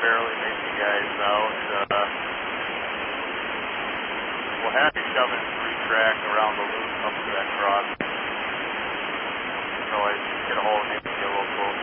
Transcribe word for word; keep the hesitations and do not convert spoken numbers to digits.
barely make you guys out. Uh, we'll have you shoving three track around the loop up to that cross. So I get a hold of him, get a little closer.